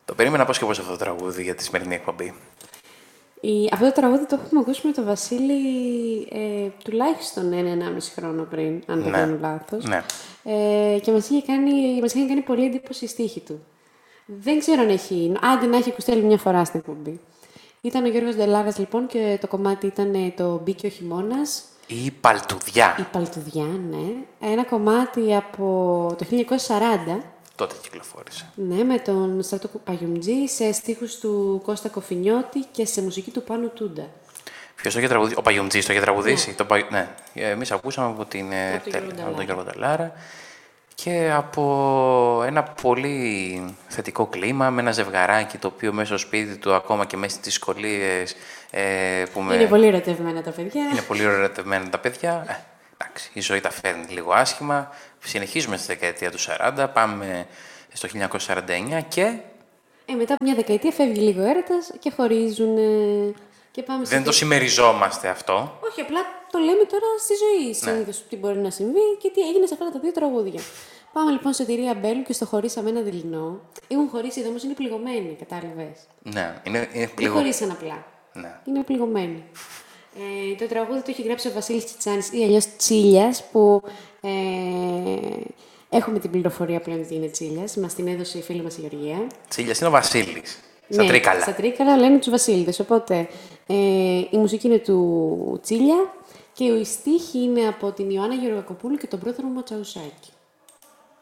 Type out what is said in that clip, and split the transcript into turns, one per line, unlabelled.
Το περίμενα πώς και πώς αυτό το τραγούδι για τη σημερινή εκπομπή.
Αυτό το τραγούδι το έχουμε ακούσει με τον Βασίλη τουλάχιστον 1,5 χρόνο πριν, αν δεν κάνω λάθος.
Ναι.
Και μας είχαν κάνει πολύ εντύπωση η στίχη του. Δεν ξέρω αν έχει. Άντε να έχει ακουστεί άλλη μια φορά στην εκπομπή. Ήταν ο Γιώργος Ντελάρας λοιπόν και το κομμάτι ήταν το «Μπήκε ο χειμώνας».
Η Παλτουδιά.
Η Παλτουδιά, ναι. Ένα κομμάτι από το 1940.
Τότε κυκλοφόρησε.
Ναι, με τον Στρατό Παγιουμτζή σε στίχους του Κώστα Κοφινιώτη και σε μουσική του Πάνου Τούντα.
Ποιος το είχε τραγουδήσει, ο Παγιουμτζής το είχε τραγουδήσει. Ναι. Εμείς ακούσαμε από τον Γιώργο Ντελάρα και από ένα πολύ θετικό κλίμα, με ένα ζευγαράκι το οποίο μέσα στο σπίτι του, ακόμα και μέσα στις δυσκολίες.
Είναι πολύ ερωτευμένα τα παιδιά.
Είναι πολύ ερωτευμένα τα παιδιά. Εντάξει, η ζωή τα φέρνει λίγο άσχημα. Συνεχίζουμε στη δεκαετία του 40, πάμε στο 1949 και...
μετά από μια δεκαετία φεύγει λίγο έρωτας και χωρίζουν. Και πάμε
δεν το συμμεριζόμαστε αυτό.
Όχι, απλά το λέμε τώρα στη ζωή. Συνήθως τι μπορεί να συμβεί και τι έγινε σε αυτά τα δύο τραγούδια. Πάμε λοιπόν σε εταιρεία Μπέλου και στο «Χωρίσαμε ένα δειλινό». Έχουν χωρίσει εδώ όμως, είναι πληγωμένοι, κατάλαβες.
Ναι, είναι πληγωμένοι.
Δεν χωρίσαν απλά.
Ναι.
Είναι πληγωμένοι. Το τραγούδι το έχει γράψει ο Βασίλης Τσιτσάνης ή αλλιώς Τσίλιας, που έχουμε την πληροφορία πλέον ότι είναι Τσίλιας. Μας την έδωσε η φίλη μας η Γεωργία.
Τσίλιας είναι ο Βασίλης. Στα Τρίκαλα.
Στα Τρίκαλα λένε τους Βασίλειδες. Οπότε η μουσική είναι του Τσίλια και η στίχη είναι από την Ιωάννα Γεωργακοπούλου και τον Πρόθωρο Ματσαουσάκη.